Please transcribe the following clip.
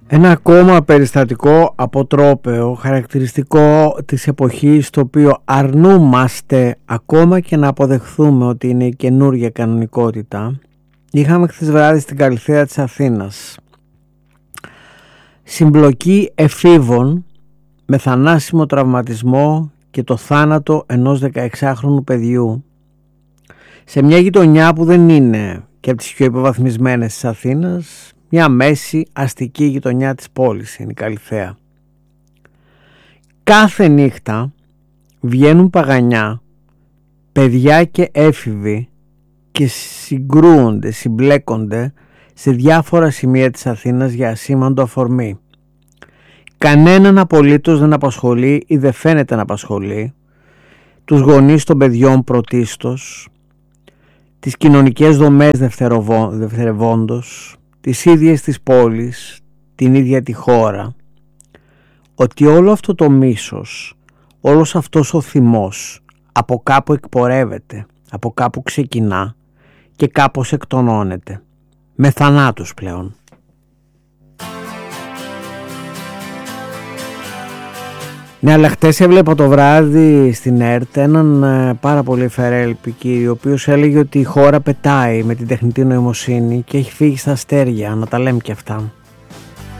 Ένα ακόμα περιστατικό αποτρόπαιο, χαρακτηριστικό της εποχής, το οποίο αρνούμαστε ακόμα και να αποδεχθούμε ότι είναι η καινούργια κανονικότητα. Είχαμε χθες βράδυ στην Καλυθέα της Αθήνας συμπλοκή εφήβων με θανάσιμο τραυματισμό και το θάνατο ενός 16χρονου παιδιού σε μια γειτονιά που δεν είναι και από τις πιο υποβαθμισμένες της Αθήνας, μια μέση αστική γειτονιά της πόλης είναι η Καλυθέα. Κάθε νύχτα βγαίνουν παγανιά, παιδιά και έφηβοι και συγκρούονται, συμπλέκονται σε διάφορα σημεία της Αθήνας για ασήμαντο αφορμή. Κανέναν απολύτως δεν απασχολεί ή δεν φαίνεται να απασχολεί τους γονείς των παιδιών πρωτίστως, τις κοινωνικές δομές δευτερευόντως, τις ίδιες της πόλης, την ίδια τη χώρα, ότι όλο αυτό το μίσος, όλος αυτός ο θυμός από κάπου εκπορεύεται, από κάπου ξεκινά και κάπως εκτονώνεται, με θανάτους πλέον. Ναι, αλλά χτες έβλεπα το βράδυ στην ΕΡΤ έναν πάρα πολύ φερέλπη κύριο, ο οποίος έλεγε ότι η χώρα πετάει με την τεχνητή νοημοσύνη και έχει φύγει στα αστέρια, να τα λέμε και αυτά.